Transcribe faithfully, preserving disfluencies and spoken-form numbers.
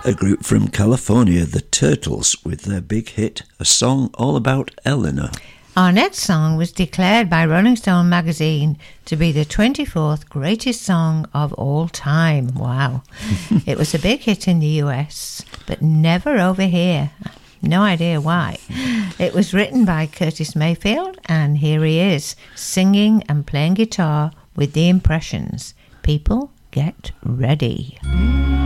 a group from California, the Turtles, with their big hit, A Song All About Eleanor. Our next song was declared by Rolling Stone magazine to be the twenty-fourth greatest song of all time. Wow. It was a big hit in the U S, but never over here. No idea why. It was written by Curtis Mayfield, and here he is, singing and playing guitar with the Impressions. People, get ready.